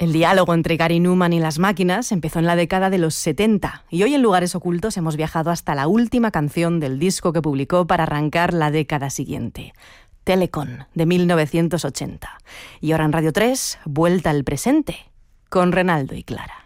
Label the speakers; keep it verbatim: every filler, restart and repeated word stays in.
Speaker 1: El diálogo entre Gary Numan y las máquinas empezó en la década de los setenta y hoy en Lugares Ocultos hemos viajado hasta la última canción del disco que publicó para arrancar la década siguiente, Telecon, de mil novecientos ochenta. Y ahora en Radio tres, vuelta al presente, con Renaldo y Clara.